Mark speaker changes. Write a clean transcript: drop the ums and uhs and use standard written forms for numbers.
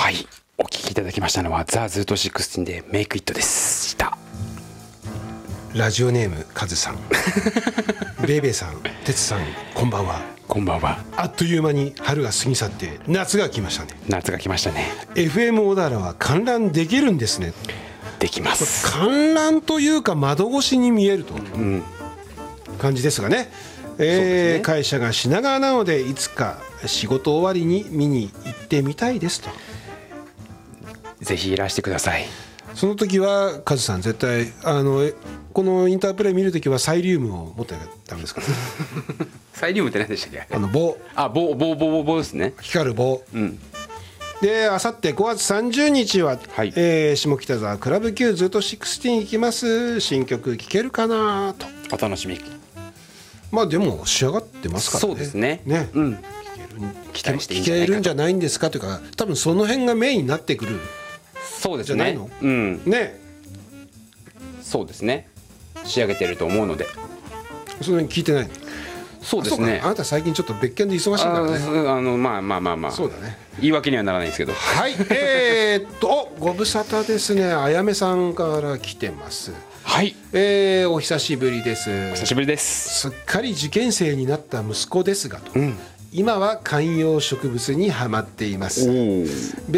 Speaker 1: はい、お聞きいただきましたのはザ・ズート16でメイクイットでした。
Speaker 2: ラジオネームカズさんベイベーさん、テツさん、こんばんは。
Speaker 1: こんばんは。
Speaker 2: あっという間に春が過ぎ去って夏が来ましたね。
Speaker 1: 夏が来ましたね。
Speaker 2: FM 小田原は観覧できるんですね。
Speaker 1: できます。
Speaker 2: 観覧というか窓越しに見えると、感じですがね。会社が品川なのでいつか仕事終わりに見に行ってみたいですと。
Speaker 1: ぜひいらしてください。
Speaker 2: その時はカズさん絶対このインタープレイ見るときはサイリウムを持ってなきゃダメですからね
Speaker 1: サイリウムって何でしたっけ？
Speaker 2: 棒
Speaker 1: ですね。
Speaker 2: 光る棒、であさって5月30日は、下北沢クラブ Q ずっと16行きます。新曲聴けるかなと。
Speaker 1: お楽しみ。
Speaker 2: まあでも仕上がってますからね。
Speaker 1: そうですね。期待していいんじゃないかと。
Speaker 2: 聴けるんじゃないんですかというか、多分その辺がメインになってくる。
Speaker 1: そうですね。
Speaker 2: ね。
Speaker 1: そうですね。仕上げてると思うので。
Speaker 2: それに聞いてないの。
Speaker 1: そうですね。
Speaker 2: あなた最近ちょっと別件で忙しいからね。
Speaker 1: まあ
Speaker 2: そうだね。
Speaker 1: 言い訳にはならないですけど。
Speaker 2: はい。ご無沙汰ですね。あやめさんから来てます。
Speaker 1: はい。
Speaker 2: お久しぶりです。
Speaker 1: お久しぶりです。
Speaker 2: すっかり受験生になった息子ですがと、今は観葉植物にはまっています。